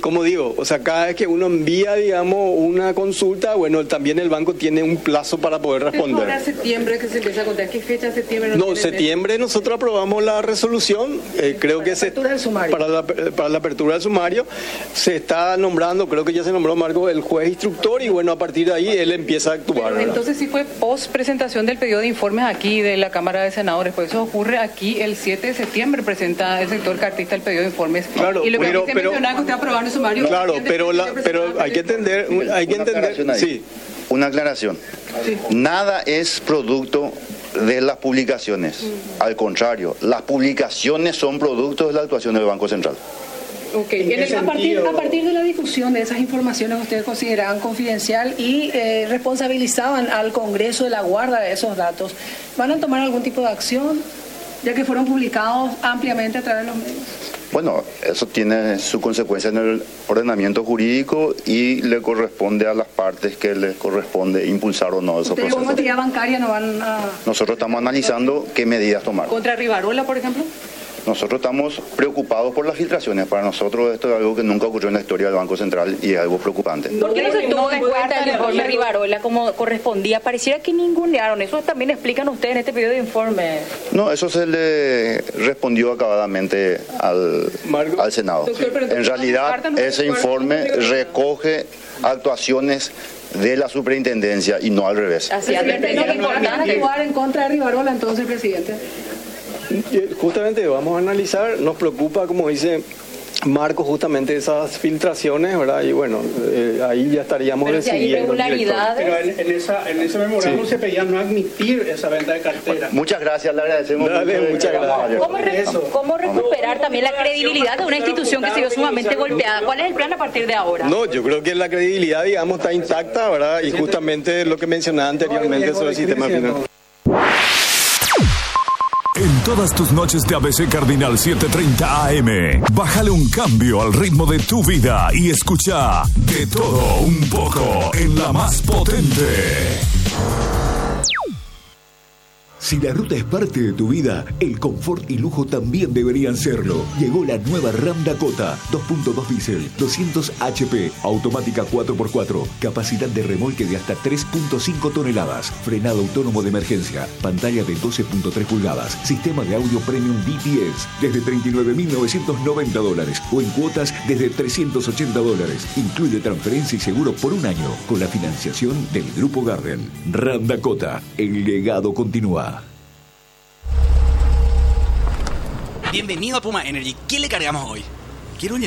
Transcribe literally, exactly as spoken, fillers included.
como digo, o sea, cada vez que uno envía, digamos, una consulta, bueno, también el banco tiene un plazo para poder responder. ¿Es ahora septiembre que se empieza a contar? ¿Qué fecha de septiembre? No, septiembre nosotros aprobamos la resolución, eh, creo para que la se, apertura del sumario. Para la, para la apertura del sumario, se está nombrando, creo que ya se nombró Marco, el juez instructor, y bueno, a partir de ahí él empieza a actuar. Pero, entonces sí fue post presentación del pedido de informes aquí de la Cámara de Senadores, pues eso ocurre aquí el siete de septiembre, presenta el sector cartista el pedido de informes. Claro, y lo que pero, usted pero, mencionaba que usted aprobó en el sumario. Claro, pero, la, pero hay que entender, hay que Una entender, aclaración ahí. sí. Una aclaración. Sí. Nada es producto de las publicaciones. Mm. Al contrario, las publicaciones son productos de la actuación del Banco Central. Okay. En el, a, partir, a partir de la difusión de esas informaciones que ustedes consideraban confidencial y eh, responsabilizaban al Congreso de la guarda de esos datos, ¿van a tomar algún tipo de acción, ya que fueron publicados ampliamente a través de los medios? Bueno, eso tiene su consecuencia en el ordenamiento jurídico y le corresponde a las partes que les corresponde impulsar o no esos ¿Ustedes como procesos. entidad bancaria no van a...? Nosotros estamos analizando qué medidas tomar. ¿Contra Rivarola, por ejemplo? Nosotros estamos preocupados por las filtraciones. Para nosotros esto es algo que nunca ocurrió en la historia del Banco Central y es algo preocupante. ¿Por qué no se tuvo en cuenta el informe Rivarola como correspondía? Pareciera que ningunearon. Eso también explican ustedes en este pedido de informe. No, eso se le respondió acabadamente al, Marco. al Senado. Doctor, pero entonces, En realidad, carta no ese se puede informe responder. recoge actuaciones de la superintendencia y no al revés. Así es, ¿Presidente, no es van a importante. actuar en contra de Rivarola entonces, presidente? Justamente vamos a analizar, nos preocupa, como dice Marco, justamente esas filtraciones, ¿verdad? Y bueno, eh, ahí ya estaríamos Pero si hay decidiendo. irregularidades. Pero en, en, esa, en ese memorándum Sí. se pedía no admitir esa venta de cartera. Muchas gracias, le agradecemos. Dale, mucho. muchas gracias. ¿Cómo, re- cómo recuperar también la credibilidad de una institución que se vio sumamente golpeada? ¿Cuál es el plan a partir de ahora? No, yo creo que la credibilidad, digamos, está intacta, ¿verdad? Y justamente lo que mencionaba anteriormente sobre el sistema financiero. En todas tus noches de A B C Cardinal setecientos treinta A M, bájale un cambio al ritmo de tu vida y escucha De Todo Un Poco en la más potente. Si la ruta es parte de tu vida, el confort y lujo también deberían serlo. Llegó la nueva Ram Dakota, dos punto dos diésel, doscientos H P, automática cuatro por cuatro, capacidad de remolque de hasta tres punto cinco toneladas, frenado autónomo de emergencia, pantalla de doce punto tres pulgadas, sistema de audio premium D T S, desde treinta y nueve mil novecientos noventa dólares o en cuotas desde trescientos ochenta dólares. Incluye transferencia y seguro por un año con la financiación del Grupo Garden. Ram Dakota, el legado continúa. Bienvenido a Puma Energy. ¿Qué le cargamos hoy? Quiero